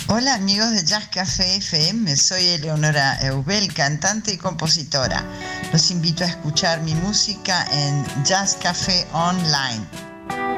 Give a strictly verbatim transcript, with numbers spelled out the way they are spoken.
Hola amigos de Jazz Café F M, soy Eleonora Eubel, cantante y compositora. Los invito a escuchar mi música en Jazz Café Online.